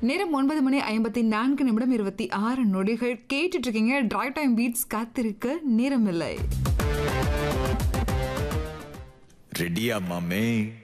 நேரம் 9:54 கேட்டுட்டு இருக்கீங்க. டிரைவ் டைம் பீட்ஸ் காத்திருக்க நேரமில்லை. ரெடியா மாமே?